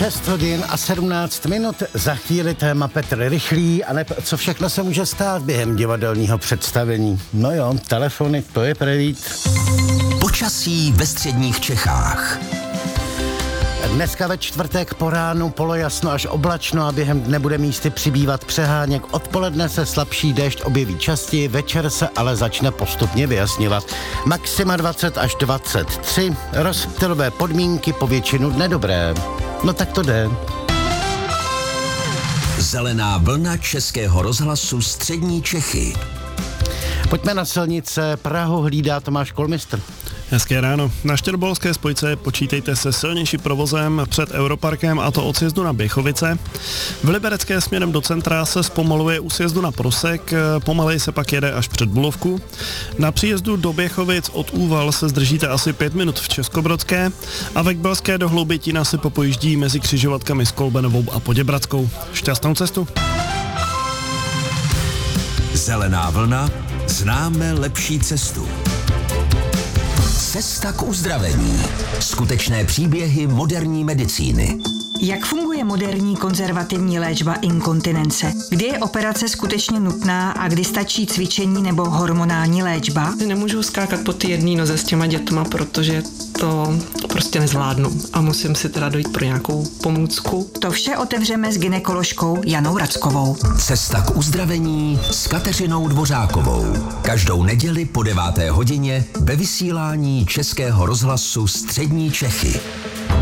6 hodin a 17 minut, za chvíli téma Petr Rychlý, a co všechno se může stát během divadelního představení. No jo, telefony, to je prevít. Počasí ve středních Čechách. Dneska ve čtvrtek po ránu polojasno až oblačno a během dne bude místy přibývat přeháněk. Odpoledne se slabší déšť objeví častěji, večer se ale začne postupně vyjasňovat. Maxima 20 až 23, rozptylové podmínky po většinu dne dobré. No tak to jde. Zelená vlna Českého rozhlasu střední Čechy. Pojďme na silnice. Prahu hlídá Tomáš Kolmistr. Hezké ráno. Na Štěrbolské spojce počítejte se silnějším provozem před Europarkem, a to od sjezdu na Běchovice. V Liberecké směrem do centra se zpomaluje u sjezdu na Prosek, pomaleji se pak jede až před Bulovku. Na příjezdu do Běchovic od Úval se zdržíte asi 5 minut v Českobrodské a ve Kbelské do Hloubitina se popojíždí mezi křižovatkami s Kolbenovou a Poděbradskou. Šťastnou cestu. Zelená vlna, známe lepší cestu. Cesta k uzdravení. Skutečné příběhy moderní medicíny. Jak funguje moderní konzervativní léčba inkontinence? Kdy je operace skutečně nutná a kdy stačí cvičení nebo hormonální léčba? Nemůžu skákat po ty jedné noze s těma dětma, protože to prostě nezvládnu a musím si teda dojít pro nějakou pomůcku. To vše otevřeme s gynekoložkou Janou Rackovou. Cesta k uzdravení s Kateřinou Dvořákovou. Každou neděli po 9. hodině ve vysílání Českého rozhlasu střední Čechy.